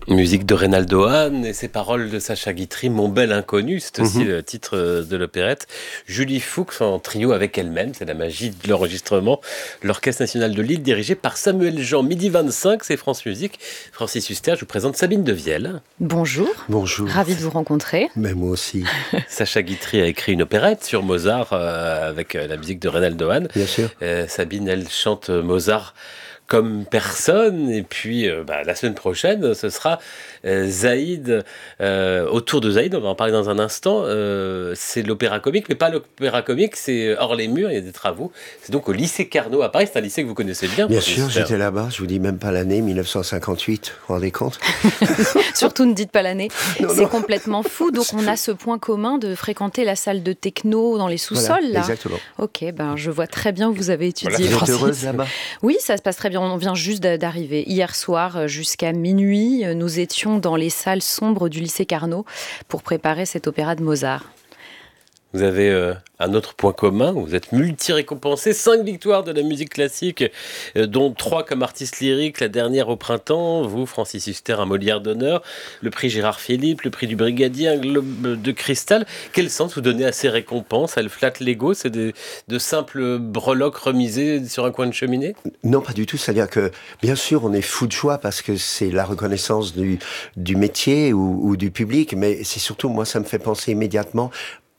Musique de Reynaldo Hahn et ses paroles de Sacha Guitry, Mon bel inconnu, c'est aussi le titre de l'opérette. Julie Fuchs en trio avec elle-même, c'est la magie de l'enregistrement. L'Orchestre National de Lille dirigé par Samuel Jean, midi 25, c'est France Musique. Francis Huster, je vous présente Sabine Devielle. Bonjour. Bonjour. Ravie de vous rencontrer. Mais moi aussi. Sacha Guitry a écrit une opérette sur Mozart avec la musique de Reynaldo Hahn. Bien sûr. Sabine, elle chante Mozart comme personne. Et puis, la semaine prochaine, ce sera Zaïd. Autour de Zaïd, on va en parler dans un instant. C'est l'opéra comique, mais pas l'opéra comique, c'est hors les murs, il y a des travaux. C'est donc au lycée Carnot à Paris. C'est un lycée que vous connaissez bien. Bien sûr, j'étais là-bas. Je vous dis même pas l'année, 1958. Vous vous rendez compte? Surtout ne dites pas l'année. C'est non. complètement fou. Donc on a ce point commun de fréquenter la salle de techno dans les sous-sols. Voilà, là. exactement. Ok, je vois très bien où vous avez étudié. Vous êtes Francis. heureuse là-bas? Oui, ça se passe très bien. On vient juste d'arriver. Hier soir, jusqu'à minuit, nous étions dans les salles sombres du lycée Carnot pour préparer cet opéra de Mozart. Vous avez un autre point commun, vous êtes multi-récompensé, 5 victoires de la musique classique, dont 3 comme artiste lyrique, la dernière au printemps, vous, Francis Huster, un Molière d'honneur, le prix Gérard Philippe, le prix du Brigadier, un Globe de Cristal. Quel sens vous donnez à ces récompenses? Elles flattent l'ego? C'est de simples breloques remisées sur un coin de cheminée? Non, pas du tout. C'est-à-dire que, bien sûr, on est fou de joie parce que c'est la reconnaissance du métier ou du public, mais c'est surtout, moi, ça me fait penser immédiatement